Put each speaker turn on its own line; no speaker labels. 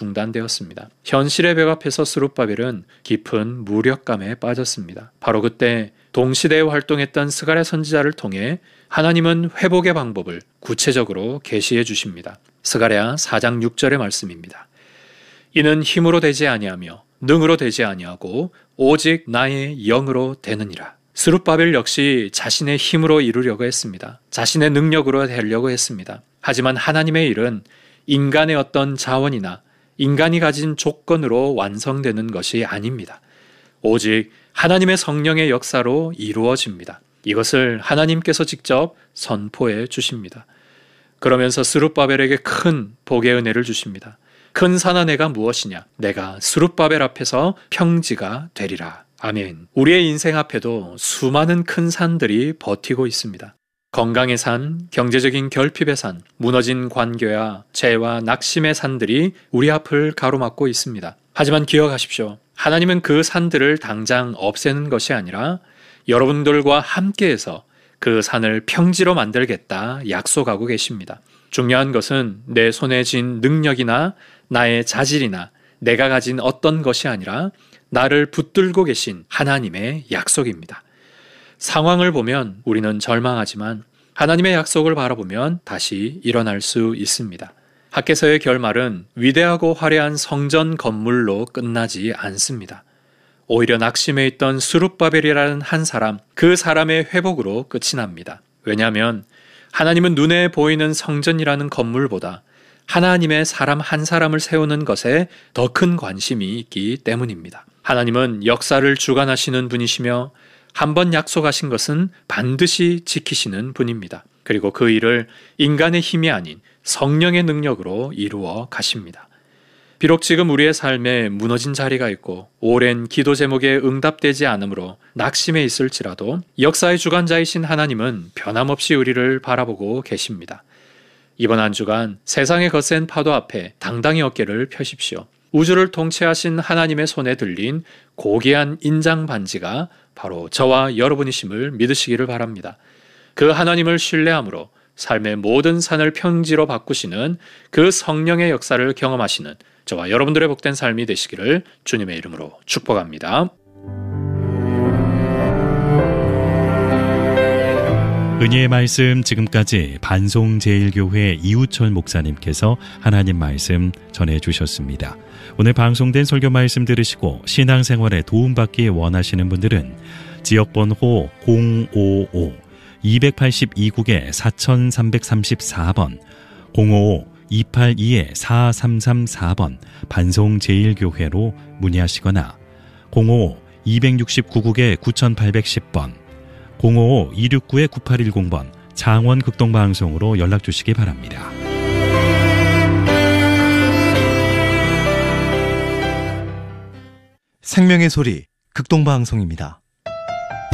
중단되었습니다. 현실의 벽 앞에서 스룹바벨은 깊은 무력감에 빠졌습니다. 바로 그때 동시대에 활동했던 스가랴 선지자를 통해 하나님은 회복의 방법을 구체적으로 계시해 주십니다. 스가랴 4장 6절의 말씀입니다. 이는 힘으로 되지 아니하며 능으로 되지 아니하고 오직 나의 영으로 되느니라. 스룹바벨 역시 자신의 힘으로 이루려고 했습니다. 자신의 능력으로 되려고 했습니다. 하지만 하나님의 일은 인간의 어떤 자원이나 인간이 가진 조건으로 완성되는 것이 아닙니다. 오직 하나님의 성령의 역사로 이루어집니다. 이것을 하나님께서 직접 선포해 주십니다. 그러면서 스룹바벨에게 큰 복의 은혜를 주십니다. 큰 산하내가 무엇이냐? 내가 스룹바벨 앞에서 평지가 되리라. 아멘. 우리의 인생 앞에도 수많은 큰 산들이 버티고 있습니다. 건강의 산, 경제적인 결핍의 산, 무너진 관계와 죄와 낙심의 산들이 우리 앞을 가로막고 있습니다. 하지만 기억하십시오. 하나님은 그 산들을 당장 없애는 것이 아니라 여러분들과 함께해서 그 산을 평지로 만들겠다 약속하고 계십니다. 중요한 것은 내 손에 쥔 능력이나 나의 자질이나 내가 가진 어떤 것이 아니라 나를 붙들고 계신 하나님의 약속입니다. 상황을 보면 우리는 절망하지만 하나님의 약속을 바라보면 다시 일어날 수 있습니다. 학개서의 결말은 위대하고 화려한 성전 건물로 끝나지 않습니다. 오히려 낙심해 있던 스룹바벨이라는 한 사람, 그 사람의 회복으로 끝이 납니다. 왜냐하면 하나님은 눈에 보이는 성전이라는 건물보다 하나님의 사람 한 사람을 세우는 것에 더 큰 관심이 있기 때문입니다. 하나님은 역사를 주관하시는 분이시며 한번 약속하신 것은 반드시 지키시는 분입니다. 그리고 그 일을 인간의 힘이 아닌 성령의 능력으로 이루어 가십니다. 비록 지금 우리의 삶에 무너진 자리가 있고 오랜 기도 제목에 응답되지 않으므로 낙심해 있을지라도 역사의 주관자이신 하나님은 변함없이 우리를 바라보고 계십니다. 이번 한 주간 세상의 거센 파도 앞에 당당히 어깨를 펴십시오. 우주를 통치하신 하나님의 손에 들린 고귀한 인장 반지가 바로 저와 여러분이심을 믿으시기를 바랍니다. 그 하나님을 신뢰함으로 삶의 모든 산을 평지로 바꾸시는 그 성령의 역사를 경험하시는 저와 여러분들의 복된 삶이 되시기를 주님의 이름으로 축복합니다.
은혜의 말씀, 지금까지 반송제일교회 이우철 목사님께서 하나님 말씀 전해주셨습니다. 오늘 방송된 설교 말씀 들으시고 신앙생활에 도움받기 원하시는 분들은 지역번호 055-282국에 4334번 055-282-4334번 반송제일교회로 문의하시거나 055-269국에 9810번 055-269-9810번 장원극동방송으로 연락주시기 바랍니다.
생명의 소리 극동방송입니다.